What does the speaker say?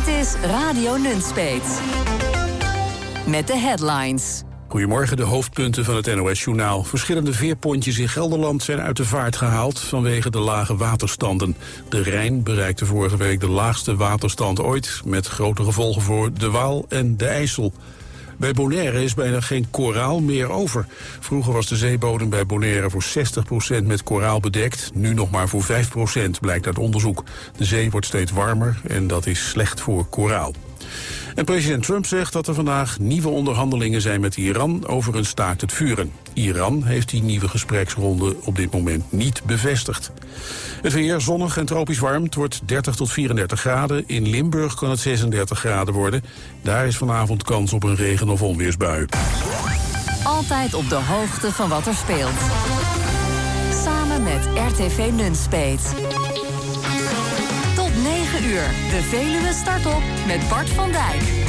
Dit is Radio Nunspeet. Met de headlines. Goedemorgen, de hoofdpunten van het NOS-journaal. Verschillende veerpontjes in Gelderland zijn uit de vaart gehaald vanwege de lage waterstanden. De Rijn bereikte vorige week de laagste waterstand ooit, met grote gevolgen voor de Waal en de IJssel. Bij Bonaire is bijna geen koraal meer over. Vroeger was de zeebodem bij Bonaire voor 60% met koraal bedekt. Nu nog maar voor 5%, blijkt uit onderzoek. De zee wordt steeds warmer en dat is slecht voor koraal. En president Trump zegt dat er vandaag nieuwe onderhandelingen zijn met Iran over een staakt het vuren. Iran heeft die nieuwe gespreksronde op dit moment niet bevestigd. Het weer zonnig en tropisch warm. Het wordt 30 tot 34 graden. In Limburg kan het 36 graden worden. Daar is vanavond kans op een regen- of onweersbui. Altijd op de hoogte van wat er speelt. Samen met RTV Nunspeet. Tot 9 uur. De Veluwe start op met Bart van Dijk.